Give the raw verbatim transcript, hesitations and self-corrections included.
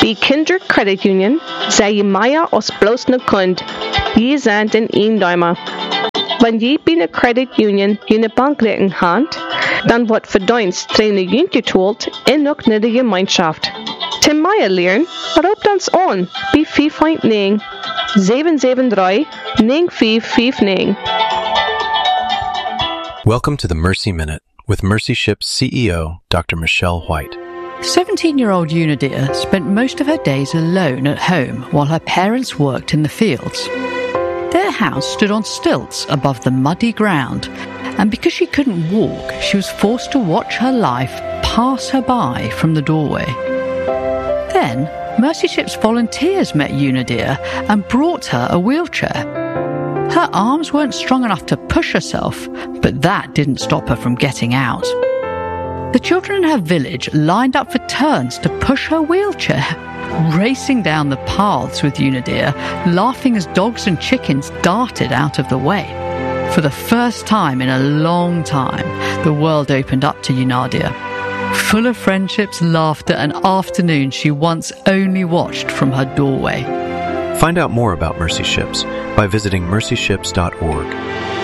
Die Kinder Credit Union zei je Maya os bloos na kund. Je zijn den eenduimer. Wenn je bij een credit union je bankrekening hand, dan wordt verduinst trainen je getoeld en ook naar de gemeenschap. Tim Maya leren, roep ons aan bij vijf negen zeven zeven drie negen vijf vijf negen. Welcome to the Mercy Minute with Mercy Ships C E O, Doctor Michelle White. seventeen-year-old Unidia spent most of her days alone at home while her parents worked in the fields. Their house stood on stilts above the muddy ground, and because she couldn't walk, she was forced to watch her life pass her by from the doorway. Then, Mercy Ships volunteers met Unidia and brought her a wheelchair. Her arms weren't strong enough to push herself, but that didn't stop her from getting out. The children in her village lined up for turns to push her wheelchair, racing down the paths with Unidia, laughing as dogs and chickens darted out of the way. For the first time in a long time, the world opened up to Unidia, full of friendships, laughter, and afternoons she once only watched from her doorway. Find out more about Mercy Ships by visiting mercy ships dot org.